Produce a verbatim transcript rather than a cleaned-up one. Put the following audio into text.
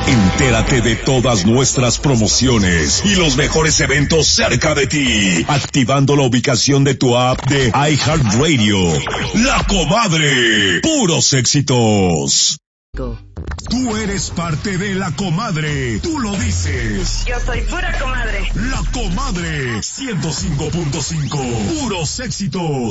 Entérate de todas nuestras promociones y los mejores eventos cerca de ti, activando la ubicación de tu app de iHeartRadio. La Comadre, puros éxitos. Tú eres parte de La Comadre, tú lo dices. Yo soy pura comadre. La Comadre, ciento cinco punto cinco, puros éxitos.